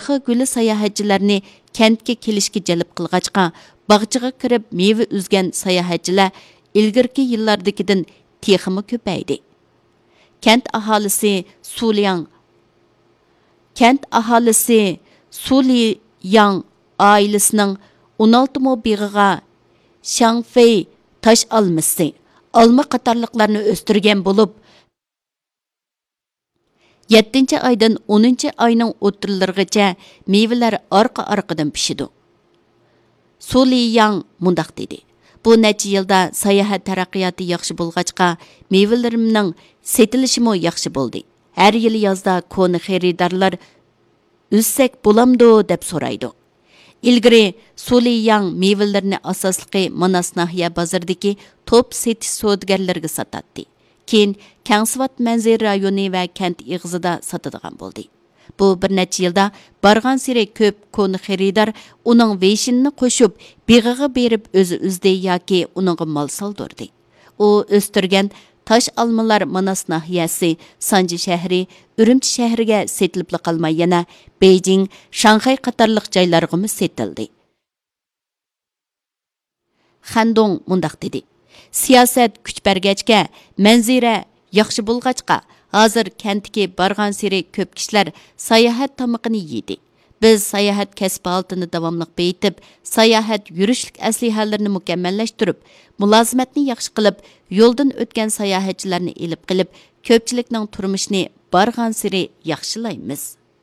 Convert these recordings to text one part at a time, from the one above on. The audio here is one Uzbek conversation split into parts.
Baxa guli sayohatchilarni kentga kelishga jalb qilg'achqa, bog'chaga kirib meva uzgan sayohatchilar ilgirki yillardagidan texmi ko'paydi. Kent aholisi Suliyang oilasining 16 mo big'iga Shangfei tash olmasi, olma qatorliqlarni o'stirgan bo'lib, 7 aydan 10 ayning o'ttirlarigacha mevalar orqa-orqadan pishidi. Suliyang mundaq dedi. Bu necha yilda sayohat taraqqiyoti yaxshi bo'lg'achqa, mevalarimning setilishimi yaxshi bo'ldi. Har yil yozda koni xaridorlar "Üzsek bo'lamdi" deb so'raydi. Ilgari Suliyang mevalarini asosliqi Manas nahiya bozoridagi top setish savdogarlarga sotadi. Keyin Kangsvat manzil rayoni va kent ig'zida sotadigan bo'ldi. Bu bir necha yilda bargan siri ko'p koni xaridor uning veshinni qo'shib, big'iga berib o'zi uzdi yoki uningga mol soldirdi. U o'stirgan tash olmalar Manas nahiyasi, Sanji shahri, Urumchi shahriga setilib qolmay yana Beijing, Shanxay qatorliq joylarga setildi. Xandong mundaq dedi. Siyosat kuch bergachga, manzira yaxshi bo'lg'achqa, hozir kentga bargan siri ko'p kishilar sayohat tamaqini yedi. Biz sayohat kasbi altini davomli beytib, sayohat yurishlik aslihalarini mukammallashtirib, mulozimatni yaxshi qilib, yo'ldan o'tgan sayohatchilarni elib qilib, ko'pchilikning turmushini bargan siri yaxshilaymiz.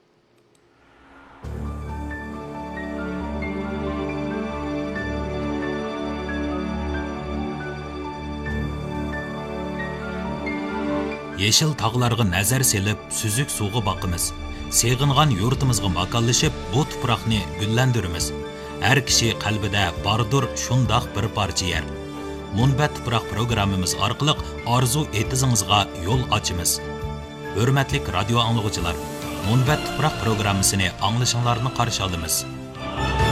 Yeşil tağlarga nazar selib, süzük suğu bakımız. Seğingan yurtimizga makallaşıp, bu tuproqni güllendirimiz. Her kişi qalbida bardur şundaq bir parça yer. Munbat tuproq programmamiz orqali arzu etizingizga yo'l ochimiz. Hurmatli radio anglag'uchilar, Munbat tuproq programmasini anglashinglarni qarshi olamiz.